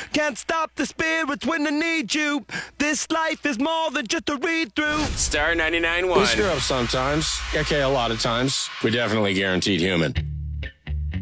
Can't stop the spirits when I need you. This life is more than just a read-through. Star 99.1. We screw up sometimes. Okay, a lot of times. We're definitely guaranteed human.